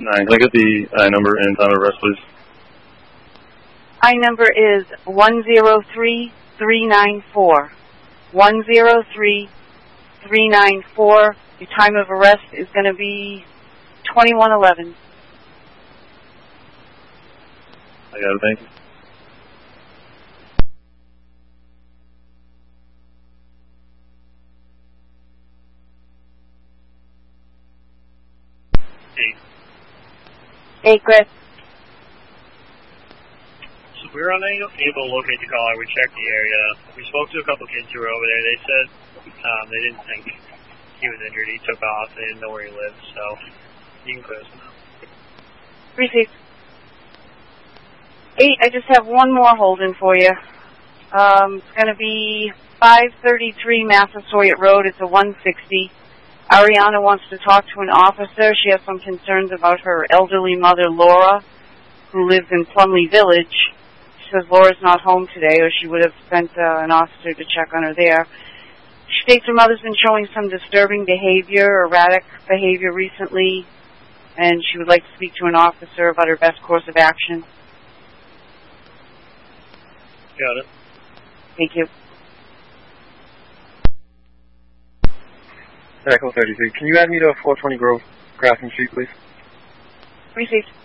9. Can I get the I number and time of arrest, please? I number is 103394. 103394. Your time of arrest is going to be 2111. I got it, thank you. Hey, Chris. So we were unable to locate the caller. We checked the area. We spoke to a couple kids who were over there. They said they didn't think he was injured. He took off. They didn't know where he lived. So you can clear us now. Received. 8, I just have one more holding for you. It's going to be 533 Massasoit Road. It's a 160. Ariana wants to talk to an officer. She has some concerns about her elderly mother, Laura, who lives in Plumley Village. She says Laura's not home today, or she would have sent an officer to check on her there. She states her mother's been showing some disturbing behavior, erratic behavior recently, and she would like to speak to an officer about her best course of action. Got it. Thank you. Echo 33. Can you add me to 420 Grove, Grafton Street, please? Received.